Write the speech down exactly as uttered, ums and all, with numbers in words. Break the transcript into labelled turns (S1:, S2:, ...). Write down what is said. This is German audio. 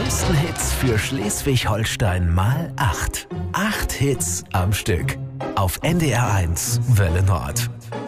S1: größten Hits für Schleswig-Holstein mal acht. Acht Hits am Stück. Auf N D R eins Welle Nord.